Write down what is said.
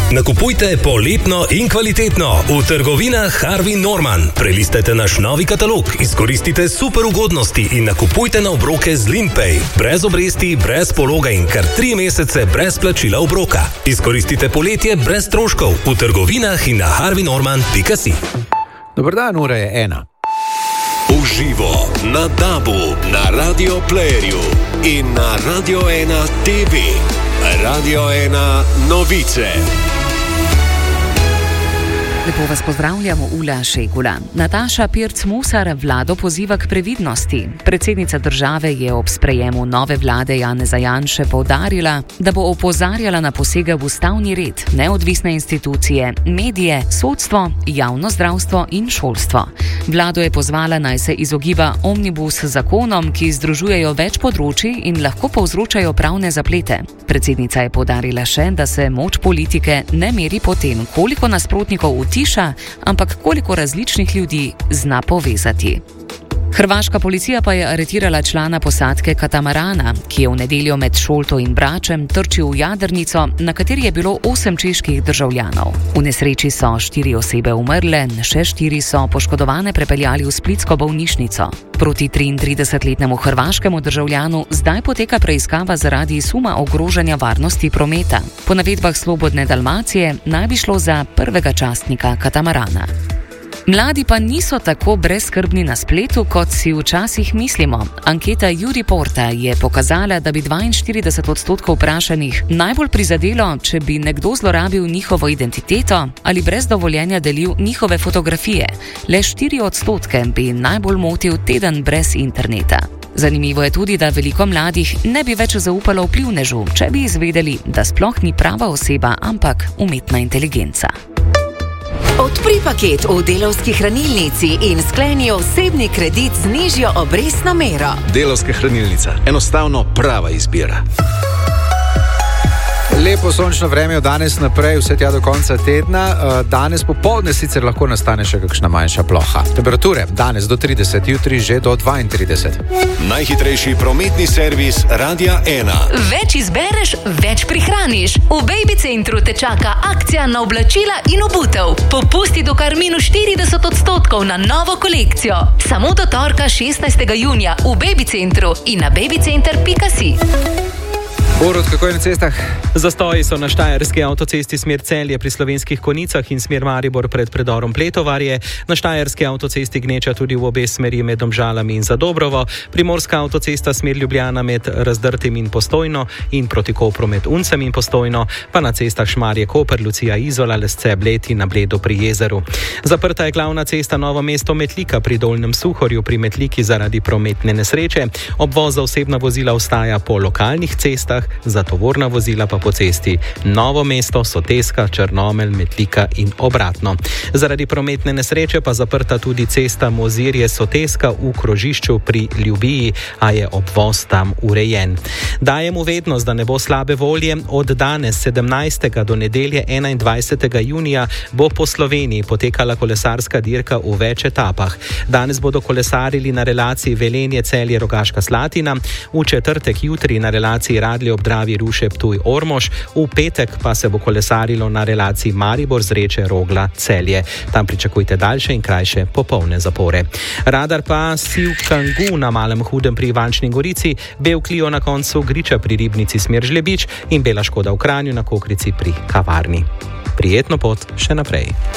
Nakupujte polepno in kvalitetno v trgovinah Harvey Norman. Prelistajte naš novi katalog, izkoristite super ugodnosti in nakupujte na obroke z Limpay. Brez obresti, brez pologa in kar 3 mesece brez plačila obroka. Izkoristite poletje brez stroškov v trgovinah in na harveynorman.si. Dober dan, ura je 1. Uživo na DAB-u, na Radio Playerju in na Radio 1 TV. Radio 1 novice. Lepo vas pozdravljamo, Ula Šegula. Nataša Pirc-Musar vlado poziva k previdnosti. Predsednica države je ob sprejemu nove vlade Janeza Janše poudarila, da bo opozarjala na posege v ustavni red, neodvisne institucije, medije, sodstvo, javno zdravstvo in šolstvo. Vlado je pozvala, naj se izogiba omnibus zakonom, ki združujejo več področij in lahko povzročajo pravne zaplete. Predsednica je poudarila še, da se moč politike ne meri po tem, koliko nasprotnikov utiša, ampak koliko različnih ljudi zna povezati. Hrvaška policija pa je aretirala člana posadke katamarana, ki je v nedeljo med Šolto in Bračem trčil v jadrnico, na kateri je bilo 8 čeških državljanov. V nesreči so 4 osebe umrle, še 4 so poškodovane prepeljali v splitsko bolnišnico. Proti 33-letnemu hrvaškemu državljanu zdaj poteka preiskava zaradi suma ogrožanja varnosti prometa. Po navedbah Slobodne Dalmacije naj bi šlo za prvega častnika katamarana. Mladi pa niso tako brezskrbni na spletu, kot si včasih mislimo. Anketa YouReporta je pokazala, da bi 42% vprašanih najbolj prizadelo, če bi nekdo zlorabil njihovo identiteto ali brez dovoljenja delil njihove fotografije. Le 4% bi najbolj motil teden brez interneta. Zanimivo je tudi, da veliko mladih ne bi več zaupalo vplivnežu, če bi izvedeli, da sploh ni prava oseba, ampak umetna inteligenca. Odpri paket v Delavski hranilnici in skleni osebni kredit z nižjo obrestno mero. Delavska hranilnica. Enostavno prava izbira. Lepo sončno vreme od danes naprej, vse tja do konca tedna. Danes popoldne sicer lahko nastane še kakšna manjša ploha. Temperature danes do 30, jutri že do 32. Najhitrejši prometni servis Radia 1. Več izbereš, več prihraniš. V Baby Centru te čaka akcija na oblačila in obutev. Popusti do kar -40% na novo kolekcijo. Samo do torka 16. junija v Baby Centru in na babycenter.si. Borut, kako je na cestah? Zastoji so na štajerski avtocesti smer Celje pri Slovenskih Konicah in smer Maribor pred predorom Pletovarje. Na štajerski avtocesti gneča tudi v obe smeri med Domžalami in Zadobrovo. Primorska avtocesta smer Ljubljana med Razdrtim in Postojno in proti Kopru med Uncem in Postojno, pa na cestah Šmarje-Koper, Lucija-Izola, Lesce-Bled in na Bledu pri Jezeru. Zaprta je glavna cesta Novo mesto-Metlika pri Dolnjem Suhorju pri Metliki zaradi prometne nesreče. Obvoz za osebna vozila ostaja po lokalnih cestah, za tovorna vozila pa po cesti Novo mesto, Soteska, Črnomelj, Metlika in obratno. Zaradi prometne nesreče pa zaprta tudi cesta Mozirje-Soteska v krožišču pri Ljubiji, a je obvoz tam urejen. Dajemo vednost, da ne bo slabe volje. Od danes 17. do nedelje 21. junija bo po Sloveniji potekala kolesarska dirka v več etapah. Danes bodo kolesarili na relaciji Velenje-Celje-Rogaška Slatina, v četrtek jutri na relaciji Radlje ob Dravi, Ruše, Ptuj, Ormož, v petek pa se bo kolesarilo na relaciji Maribor, Zreče, Rogla, Celje. Tam pričakujte daljše in krajše popolne zapore. Radar pa Sivkangu na Malem Hudem pri Ivančni Gorici, Bel Clio na koncu Griča pri Ribnici smer Žlebič in Bela Škoda v Kranju na Kokrici pri Kavarni. Prijetno pot še naprej.